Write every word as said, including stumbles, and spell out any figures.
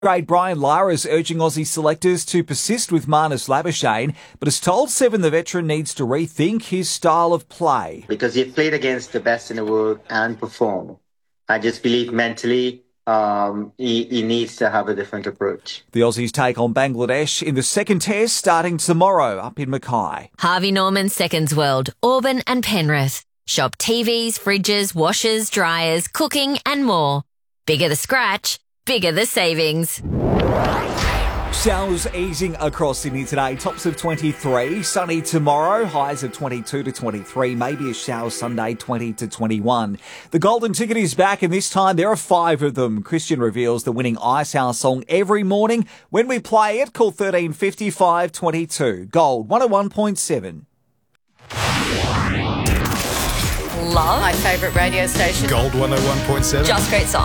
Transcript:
Grade Brian Lara is urging Aussie selectors to persist with Marnus Labuschagne, but has told Seven the veteran needs to rethink his style of play. Because he played against the best in the world and performed. I just believe mentally um, he, he needs to have a different approach. The Aussies take on Bangladesh in the second test starting tomorrow up in Mackay. Harvey Norman Seconds World, Auburn and Penrith. Shop T Vs, fridges, washers, dryers, cooking and more. Bigger the scratch, bigger the savings. Showers easing across Sydney today. Tops of twenty-three. Sunny tomorrow. Highs of twenty-two to twenty-three. Maybe a shower Sunday, twenty to twenty-one. The Golden Ticket is back, and this time there are five of them. Christian reveals the winning Icehouse song every morning when we play it. Call thirteen fifty-five twenty-two. Gold one oh one point seven. Love. My favourite radio station. Gold one oh one point seven. Just great songs.